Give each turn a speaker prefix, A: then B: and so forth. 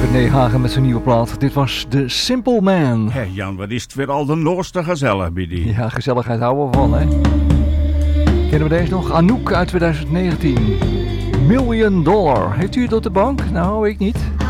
A: Nijhagen met zijn nieuwe plaat. Dit was The Simple Man.
B: Hé Jan, wat is het weer al de noorste gezellig bij die.
A: Ja, gezelligheid houden we van, hè. Kennen we deze nog? Anouk uit 2019. $1 Million. Heeft u het op de bank? Nou, ik niet.